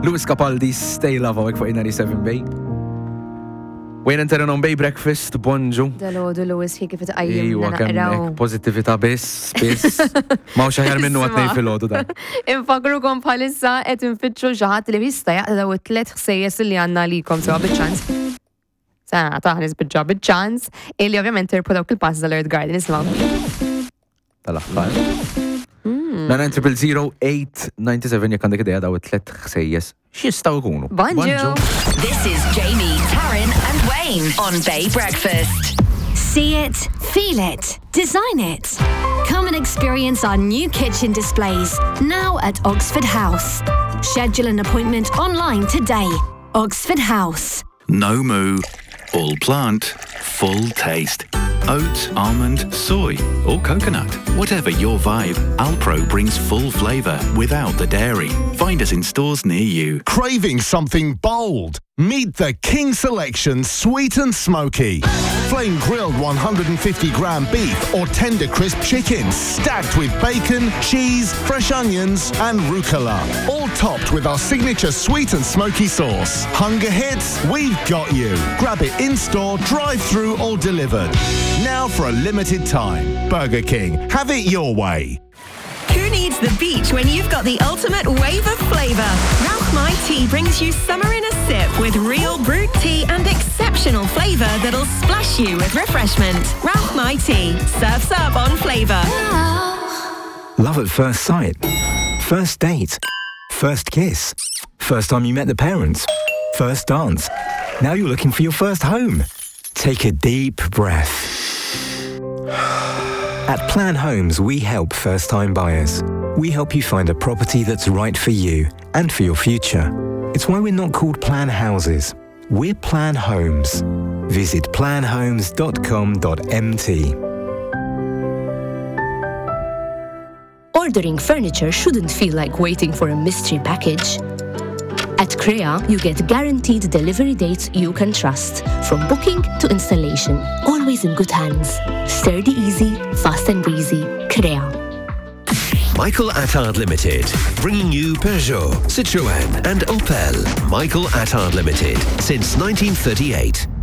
Lewis Capaldi, Stay Love għawek fuq 97 Bay. Wejn interna on Bay Breakfast, bonġu. Dalodu Lewis kif tqajjim. Iwa kemmek pozitivita biss. Ma xaħjar minnu għatnej fil-ħodu da. Infakrukom bħalissa qed infittxu xi ħadd li jista' jaqdaw it-tlet ħsejjes li għandna likom sewa biċ-ċans. Sa taħnis biġġa biċ-ċans, illi ovvjament irpu dawk il-pass tal-Earth Garden isma'. Tal-aħħar. 900-897 jekk għandek idea daw it-tlet ħsejjes. X'jistgħu jkunu? Bonġu. This is Jamie, Taryn and Wayne on Bay Breakfast. See it, feel it, design it. Come and experience our new kitchen displays, now at Oxford House. Schedule an appointment online today. Oxford House. No moo, all plant, full taste. Oat, almond, soy, or coconut. Whatever your vibe, Alpro brings full flavour without the dairy. Find us in stores near you. Craving something bold? Meet the King Selection Sweet and Smoky. Flame grilled 150-gram beef or tender crisp chicken stacked with bacon, cheese, fresh onions and rucola. All topped with our signature sweet and smoky sauce. Hunger hits? We've got you. Grab it in-store, drive-through or delivered. Now for a limited time. Burger King. Have it your way. Who needs the beach when you've got the ultimate wave of flavour? Rauch My Tea brings you summer in a sip with real brewed tea and exceptional flavour that'll splash you with refreshment. Rauch My Tea. Surfs up on flavour. Love at first sight. First date. First kiss. First time you met the parents. First dance. Now you're looking for your first home. Take a deep breath. At Plan Homes, we help first-time buyers. We help you find a property that's right for you and for your future. It's why we're not called Plan Houses. We're Plan Homes. Visit planhomes.com.mt. Ordering furniture shouldn't feel like waiting for a mystery package. At Crea, you get guaranteed delivery dates you can trust, from booking to installation, always in good hands. Sturdy easy, fast and breezy. Crea. Michael Attard Limited, bringing you Peugeot, Citroën and Opel. Michael Attard Limited, since 1938.